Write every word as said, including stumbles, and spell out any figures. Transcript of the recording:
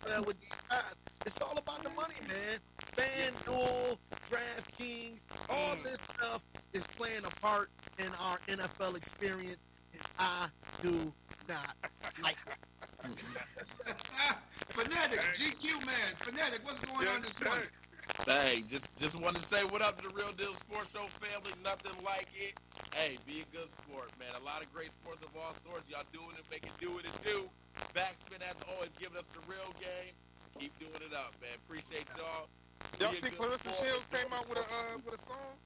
L with these guys. It's all about the money, man. FanDuel, DraftKings, all this stuff is playing a part in our N F L experience, and I do not like it. Fanatic, G Q man, Fanatic, what's going on this morning? Hey, just just want to say what up to the Real Deal Sports Show family. Nothing like it. Hey, be a good sport, man. A lot of great sports of all sorts. Y'all doing it, making do what it do. Backspin as always, giving us the real game. Keep doing it up, man. Appreciate y'all. Y'all see Clarissa Shields came out with a uh, with a song?